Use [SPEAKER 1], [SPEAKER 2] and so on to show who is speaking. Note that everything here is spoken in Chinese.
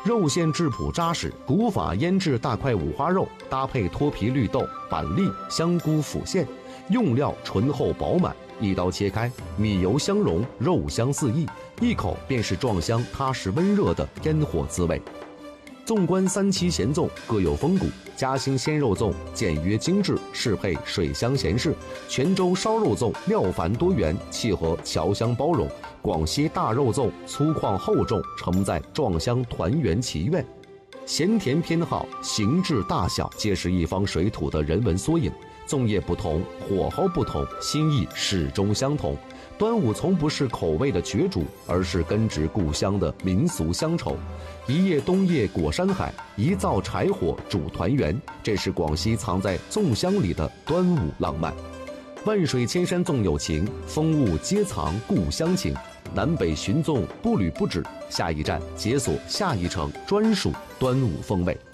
[SPEAKER 1] 肉馅质朴扎实，古法腌制大块五花肉，搭配脱皮绿豆、板栗、香菇、腐馅，用料醇厚饱满，一刀切开，米油香浓，肉香四溢，一口便是壮香踏实温热的烟火滋味。纵观三七咸粽各有风骨，嘉兴鲜肉粽简约精致，适配水乡闲适；泉州烧肉粽料繁多元，契合侨乡包容；广西大肉粽粗犷厚重，承载壮乡团圆祈愿。咸甜偏好、形制大小皆是一方水土的人文缩影。粽叶不同，火候不同，心意始终相同。端午从不是口味的角逐，而是根植故乡的民俗乡愁。一夜冬夜裹山海，一灶柴火煮团圆，这是广西藏在粽香里的端午浪漫。万水千山粽有情，风物皆藏故乡情。南北寻粽不履不止，下一站解锁下一城专属端午风味。